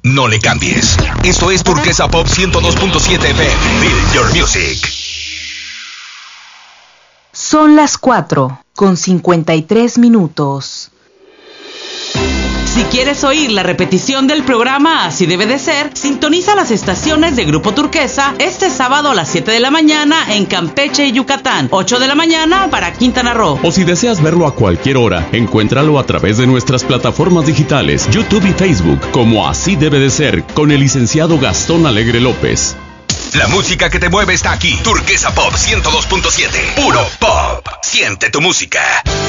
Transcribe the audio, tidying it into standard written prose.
No le cambies. Esto es Turquesa Pop 102.7 FM. Build your music. Son las 4:53. Si quieres oír la repetición del programa Así Debe de Ser, sintoniza las estaciones de Grupo Turquesa este sábado a las 7 de la mañana en Campeche y Yucatán, 8 de la mañana para Quintana Roo. O si deseas verlo a cualquier hora, encuéntralo a través de nuestras plataformas digitales, YouTube y Facebook, como Así Debe de Ser, con el licenciado Gastón Alegre López. La música que te mueve está aquí. Turquesa Pop 102.7. Puro pop. Siente tu música.